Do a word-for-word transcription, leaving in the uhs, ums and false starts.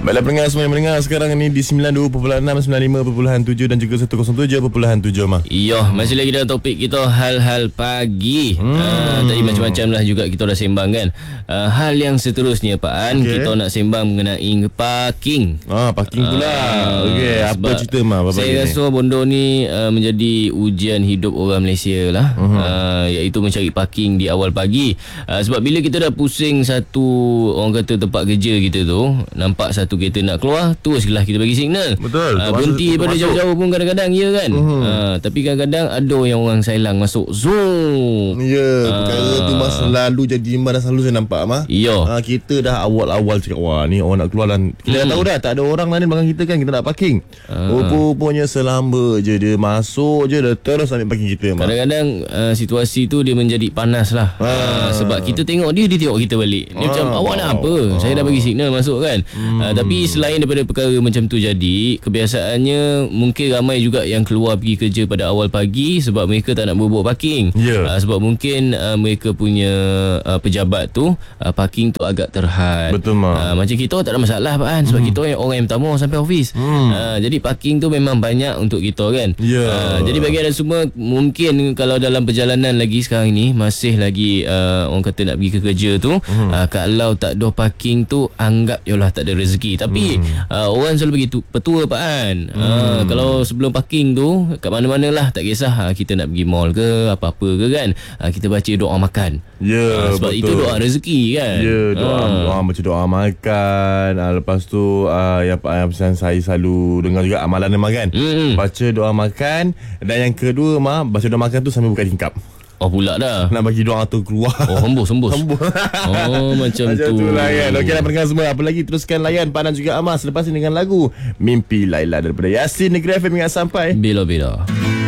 Baiklah pendengar semua yang mendengar sekarang ni di sembilan puluh dua perpuluhan enam, sembilan puluh lima perpuluhan tujuh dan juga seratus tujuh perpuluhan tujuh mah. Iya, masih lagi dalam topik kita hal-hal pagi. Hmm. Uh, tadi macam-macam lah juga kita dah sembang kan. Uh, hal yang seterusnya Pak An, okay. kita nak sembang mengenai parking. Ah, parking pula. Uh, Okey, apa cerita mah apa Saya rasa bondo ni uh, menjadi ujian hidup orang Malaysia lah. Uh-huh. Uh, iaitu mencari parking di awal pagi. Uh, sebab bila kita dah pusing satu orang kata tempat kerja kita tu, nampak satu kereta nak keluar, teruslah kita bagi signal. Betul. Uh, berhenti daripada jauh-jauh pun kadang-kadang ya kan. Uh-huh. Uh, tapi kadang-kadang ada yang orang sailang masuk zoom. Ya, perkara uh, tu mah selalu jadi imbas dan selalu saya nampak mah. Ya. Uh, kita dah awal-awal cakap wah ni orang nak keluar dan kita hmm. dah tahu dah tak ada orang lain belakang kita kan, kita nak parking. Uh. Rupanya selamba je dia masuk je dah terus ambil parking kita mah. Kadang-kadang uh, situasi tu dia menjadi panas lah. Uh. Uh, sebab kita tengok dia, dia tengok kita balik. Dia uh. macam awak nak apa? Uh. Saya dah bagi signal masuk kan. Hmm. Uh, tapi selain daripada perkara macam tu jadi, kebiasaannya mungkin ramai juga yang keluar pergi kerja pada awal pagi sebab mereka tak nak buat parking. Yeah. Uh, sebab mungkin uh, mereka punya uh, pejabat tu uh, parking tu agak terhad. Betul mak. Uh, macam kita tak ada masalah Pak An sebab hmm. kita orang yang pertama sampai office. Hmm. Uh, jadi parking tu memang banyak untuk kita kan. Yeah. Uh, jadi bagi anda semua mungkin kalau dalam perjalanan lagi sekarang ni masih lagi uh, orang kata nak pergi ke kerja tu, hmm. uh, kalau tak ada parking tu anggap yalah tak ada rezeki. Tapi hmm. uh, orang selalu begitu petua Pak An. Hmm. Uh, kalau sebelum parking tu kat mana-mana lah tak kisah uh, kita nak pergi mall ke apa-apa ke kan, uh, kita baca doa makan. Ya, yeah, uh, sebab betul. Itu doa rezeki kan. Ya, yeah, doa, uh. doa baca doa makan. Uh, lepas tu uh, yang yang pesan saya selalu dengar juga amalan memang kan. Hmm. Baca doa makan dan yang kedua mah baca doa makan tu sambil buka tingkap. Oh pula dah. Nak bagi doa tu keluar. Oh hembus hembus. Hembus. Oh macam, macam tu. tu lah kan. Okey nak pendengar semua, apa lagi teruskan layan Pak Anan juga Amas selepas ini dengan lagu Mimpi Laila daripada Yasin Negeri F M hingga sampai Bila-bila.